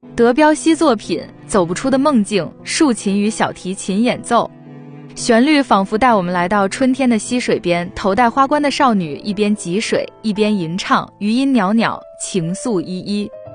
德彪西作品《走不出的梦境》，竖琴与小提琴演奏，旋律仿佛带我们来到春天的溪水边，头戴花冠的少女一边汲水一边吟唱，余音袅袅，情愫依依。